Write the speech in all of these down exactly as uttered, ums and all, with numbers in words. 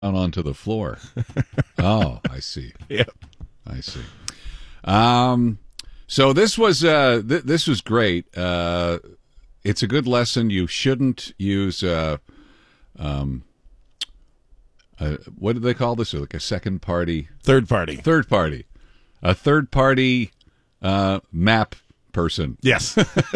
down onto the floor. Oh, I see. Yep. I see. Um, so this was uh, th- this was great. Uh, it's a good lesson. You shouldn't use uh, um, uh, what do they call this? Like a second party, Third party. third party, a third party uh, map person. Yes.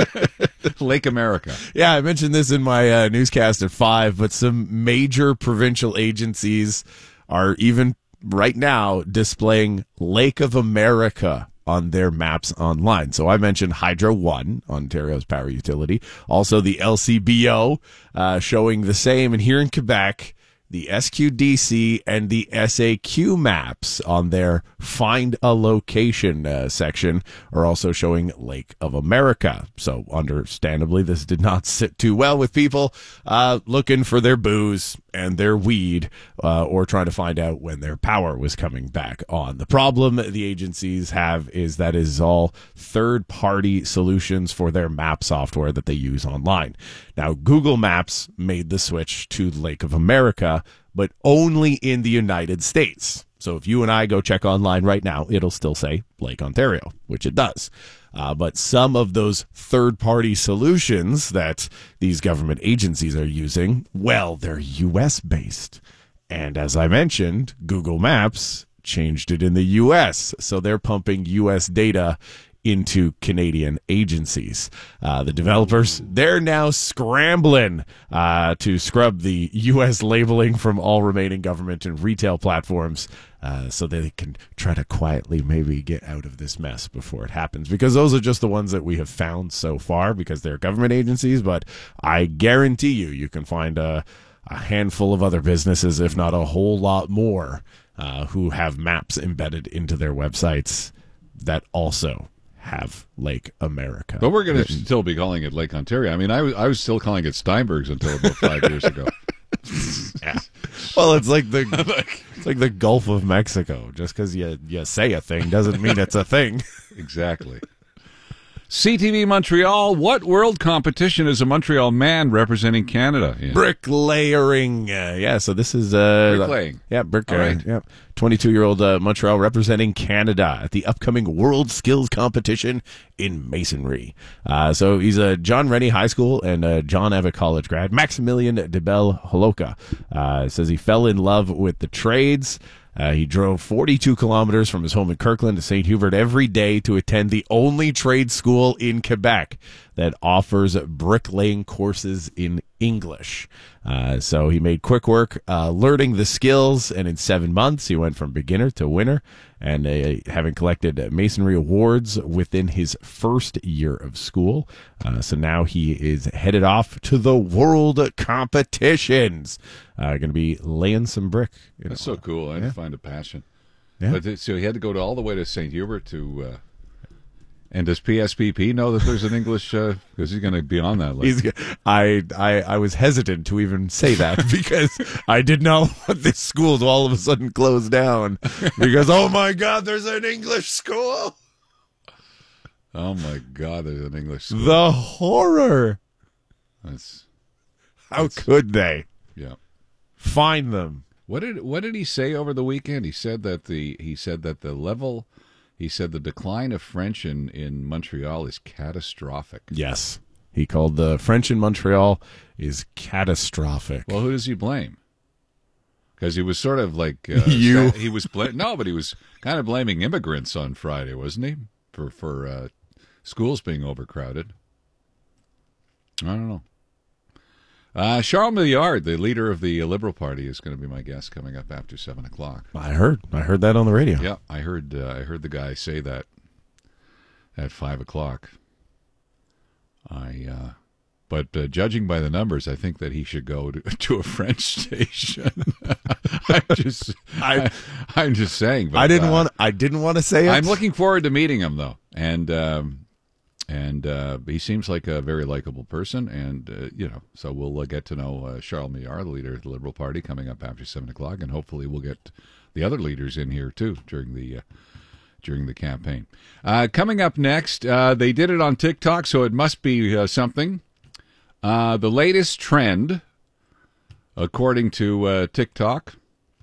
Lake America. Yeah, I mentioned this in my uh, newscast at five, but some major provincial agencies are even right now displaying Lake of America on their maps online. So I mentioned Hydro One, Ontario's power utility, also the L C B O uh, showing the same. And here in Quebec, the S Q D C and the S A Q maps on their Find a Location uh, section are also showing Lake of America. So understandably, this did not sit too well with people uh, looking for their booze and their weed uh, or trying to find out when their power was coming back on. The problem the agencies have is that is all third-party solutions for their map software that they use online. Now, Google Maps made the switch to Lake of America, but only in the United States. So if you and I go check online right now, it'll still say Lake Ontario, which it does. Uh, but some of those third-party solutions that these government agencies are using, well, they're U S-based. And as I mentioned, Google Maps changed it in the U S, so they're pumping U S data into Canadian agencies. Uh, the developers, they're now scrambling uh, to scrub the U S labeling from all remaining government and retail platforms uh, so they can try to quietly maybe get out of this mess before it happens. Because those are just the ones that we have found so far because they're government agencies, but I guarantee you, you can find a, a handful of other businesses, if not a whole lot more, uh, who have maps embedded into their websites that also have Lake America. But we're going to still be calling it Lake Ontario. I mean, I was I was still calling it Steinberg's until about five years ago. Yeah. Well, it's like the it's like the Gulf of Mexico. Just because you you say a thing doesn't mean it's a thing. Exactly. C T V Montreal, what world competition is a Montreal man representing Canada in? Bricklayering. Uh, yeah, so this is... Uh, Bricklaying. Yeah, bricklaying. Right. Yeah. twenty-two-year-old uh, Montreal representing Canada at the upcoming World Skills Competition in Masonry. Uh, so he's a John Rennie High School and a John Evatt College grad. Maximilian DeBell Holoka uh, says he fell in love with the trades. Uh, he drove forty-two kilometers from his home in Kirkland to Saint Hubert every day to attend the only trade school in Quebec that offers bricklaying courses in English. Uh, so he made quick work uh, learning the skills, and in seven months he went from beginner to winner, and uh, having collected masonry awards within his first year of school. Uh, so now he is headed off to the world competitions. Uh, going to be laying some brick. That's so cool. I yeah. find a passion. Yeah. But th- so he had to go to all the way to Saint Hubert to... Uh, and does P S P P know that there's an English... Because uh, he's going to be on that list. He's, I, I, I was hesitant to even say that because I did not want this school to all of a sudden close down. Because, oh my God, there's an English school! Oh my God, there's an English school. The horror! That's... How that's, could they? Yeah. Find them. What did what did he say over the weekend? He said that the he said that the level he said the decline of French in, in Montreal is catastrophic. Yes. He called the French in Montreal is catastrophic. Well, who does he blame? Because he was sort of like uh, you. He was bl- no, but he was kind of blaming immigrants on Friday, wasn't he? For for uh, schools being overcrowded. I don't know. Uh, Charles Milliard, the leader of the Liberal Party, is going to be my guest coming up after seven o'clock. I heard. I heard that on the radio. Yeah, I heard. Uh, I heard the guy say that at five o'clock. I, uh, but uh, judging by the numbers, I think that he should go to, to a French station. I'm just, I, I'm just saying. But, I didn't uh, want. I didn't want to say it. I'm looking forward to meeting him, though, and. Um, And uh, he seems like a very likable person, and, uh, you know, so we'll uh, get to know uh, Charles Milliard, the leader of the Liberal Party, coming up after seven o'clock, and hopefully we'll get the other leaders in here, too, during the uh, during the campaign. Uh, coming up next, uh, they did it on TikTok, so it must be uh, something. Uh, the latest trend, according to uh, TikTok,